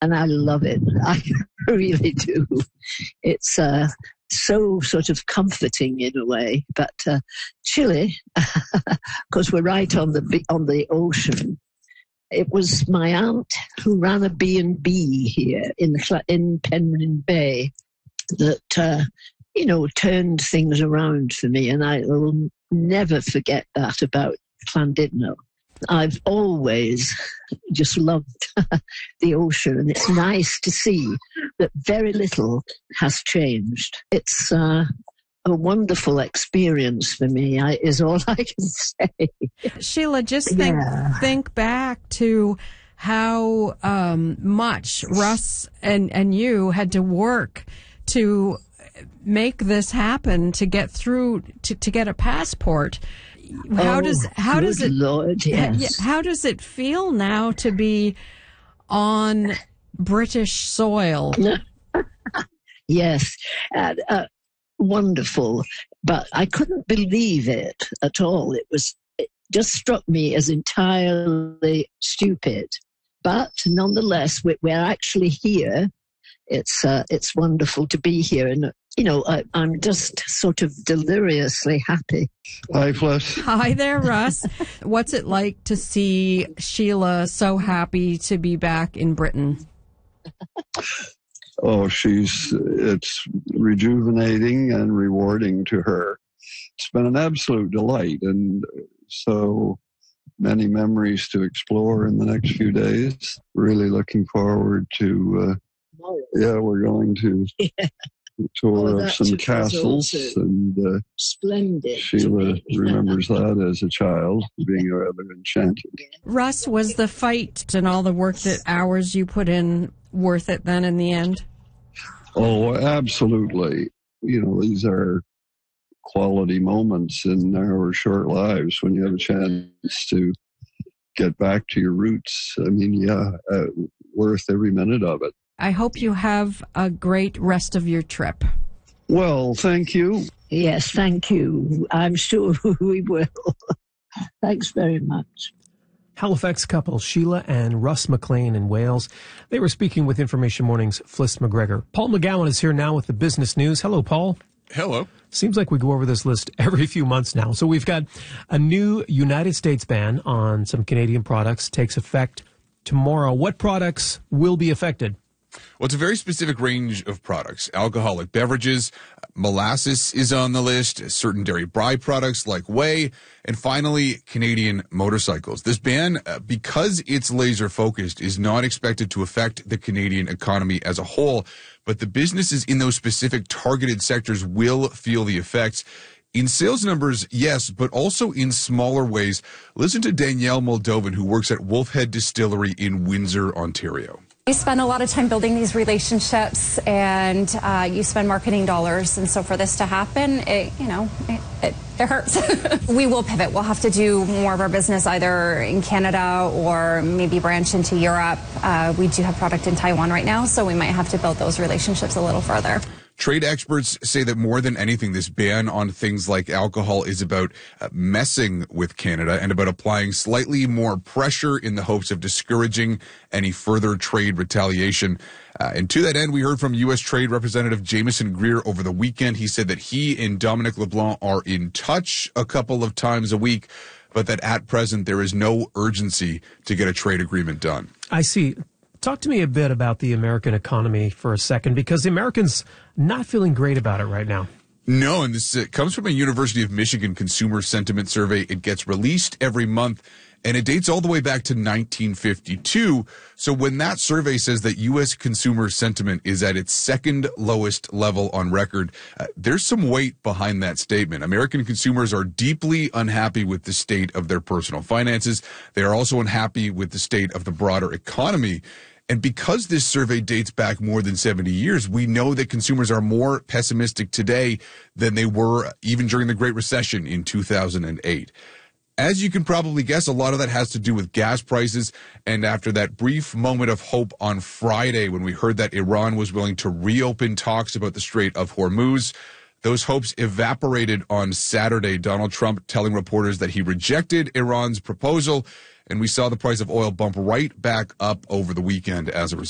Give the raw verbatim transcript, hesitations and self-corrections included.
and I love it. I really do. It's uh, so sort of comforting in a way. But uh, Chile, because we're right on the on the ocean. It was my aunt who ran a B and B here in in Penryn Bay that, uh, you know, turned things around for me. And I will never forget that about Llandudno. I've always just loved the ocean. And it's nice to see that very little has changed. It's uh, a wonderful experience for me, I, is all I can say. Sheila, just think yeah. think back to how um, much Russ and, and you had to work to make this happen, to get through, to, to get a passport. How oh, does how does it Lord, yes. how does it feel now to be on British soil? Yes. Uh, uh, wonderful, but I couldn't believe it at all. It was, it just struck me as entirely stupid. But nonetheless, we're, we're actually here. It's uh, it's wonderful to be here, and you know, I, I'm just sort of deliriously happy. Hi, Fliss. Hi there, Russ. What's it like to see Sheila so happy to be back in Britain? Oh, she's, it's rejuvenating and rewarding to her. It's been an absolute delight, and so many memories to explore in the next few days. Really looking forward to, uh, yeah, we're going to yeah. tour oh, of some castles, and uh, splendid. Sheila remembers that as a child, being rather enchanted. Russ, was the fight and all the work that hours you put in worth it then in the end? Oh, absolutely. You know, these are quality moments in our short lives when you have a chance to get back to your roots. I mean, yeah, uh, worth every minute of it. I hope you have a great rest of your trip. Well, thank you. Yes, thank you. I'm sure we will. Thanks very much. Halifax couple Sheila and Russ McLean in Wales. They were speaking with Information Morning's Fliss McGregor. Paul McGowan is here now with the business news. Hello, Paul. Hello. Seems like we go over this list every few months now. So we've got a new United States ban on some Canadian products takes effect tomorrow. What products will be affected? Well, it's a very specific range of products. Alcoholic beverages, molasses is on the list, certain dairy byproducts like whey, and finally, Canadian motorcycles. This ban, uh, because it's laser focused, is not expected to affect the Canadian economy as a whole, but the businesses in those specific targeted sectors will feel the effects. In sales numbers, yes, but also in smaller ways. Listen to Danielle Moldovan, who works at Wolfhead Distillery in Windsor, Ontario. You spend a lot of time building these relationships, and uh, you spend marketing dollars, and so for this to happen, it, you know, it, it, it hurts. We will pivot. We'll have to do more of our business either in Canada or maybe branch into Europe. Uh, we do have product in Taiwan right now, so we might have to build those relationships a little further. Trade experts say that more than anything, this ban on things like alcohol is about uh, messing with Canada and about applying slightly more pressure in the hopes of discouraging any further trade retaliation. Uh, and to that end, we heard from U S Trade Representative Jameson Greer over the weekend. He said that he and Dominic LeBlanc are in touch a couple of times a week, but that at present there is no urgency to get a trade agreement done. I see. Talk to me a bit about the American economy for a second, because the Americans not feeling great about it right now. No, and this uh, comes from a University of Michigan consumer sentiment survey. It gets released every month, and it dates all the way back to nineteen fifty-two. So when that survey says that U S consumer sentiment is at its second lowest level on record, uh, there's some weight behind that statement. American consumers are deeply unhappy with the state of their personal finances. They are also unhappy with the state of the broader economy. And because this survey dates back more than seventy years, we know that consumers are more pessimistic today than they were even during the Great Recession in two thousand eight. As you can probably guess, a lot of that has to do with gas prices. And after that brief moment of hope on Friday, when we heard that Iran was willing to reopen talks about the Strait of Hormuz, those hopes evaporated on Saturday. Donald Trump telling reporters that he rejected Iran's proposal. And we saw the price of oil bump right back up over the weekend as a result.